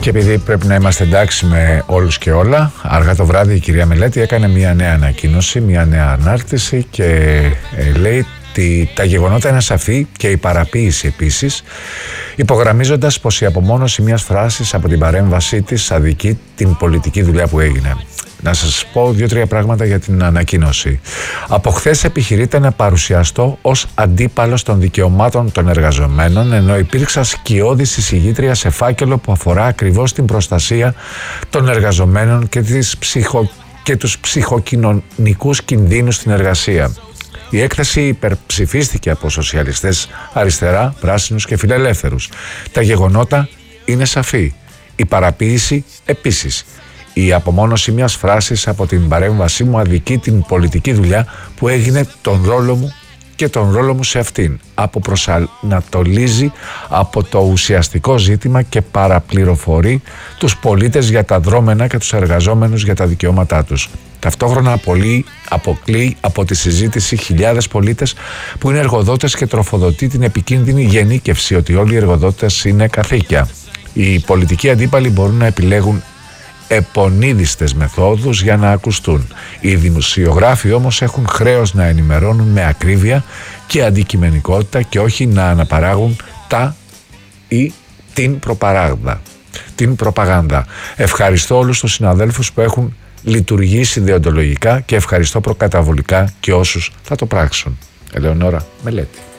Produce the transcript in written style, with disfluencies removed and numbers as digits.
Και επειδή πρέπει να είμαστε εντάξει με όλους και όλα, αργά το βράδυ η κυρία Μελέτη έκανε μια νέα ανακοίνωση, μια νέα ανάρτηση και λέει ότι τα γεγονότα είναι σαφή και η παραποίηση επίσης, υπογραμμίζοντας πως η απομόνωση μιας φράσης από την παρέμβασή της αδικεί την πολιτική δουλειά που έγινε. Να σας πω 2-3 πράγματα για την ανακοίνωση. Από χθες επιχειρείται να παρουσιαστώ ως αντίπαλος των δικαιωμάτων των εργαζομένων, ενώ υπήρξα σκιώδης εισηγήτρια σε φάκελο που αφορά ακριβώς την προστασία των εργαζομένων και τους ψυχοκοινωνικούς κινδύνους στην εργασία. Η έκθεση υπερψηφίστηκε από σοσιαλιστές, αριστερά, πράσινους και φιλελεύθερους. Τα γεγονότα είναι σαφή. Η παραποίηση επίσης. Η απομόνωση μιας φράσης από την παρέμβασή μου αδικεί την πολιτική δουλειά που έγινε τον ρόλο μου και τον ρόλο μου σε αυτήν. Αποπροσανατολίζει από το ουσιαστικό ζήτημα και παραπληροφορεί τους πολίτες για τα δρόμενα και τους εργαζόμενους για τα δικαιώματά τους. Ταυτόχρονα αποκλείει από τη συζήτηση χιλιάδες πολίτες που είναι εργοδότες και τροφοδοτεί την επικίνδυνη γενίκευση ότι όλοι οι εργοδότες είναι καθήκια. Οι πολιτικοί αντίπαλοι μπορούν να επιλέγουν επονίδιστες μεθόδους για να ακουστούν. Οι δημοσιογράφοι όμως έχουν χρέος να ενημερώνουν με ακρίβεια και αντικειμενικότητα και όχι να αναπαράγουν την προπαγάνδα. Ευχαριστώ όλους τους συναδέλφους που έχουν λειτουργήσει δεοντολογικά και ευχαριστώ προκαταβολικά και όσους θα το πράξουν. Ελεονόρα Μελέτη.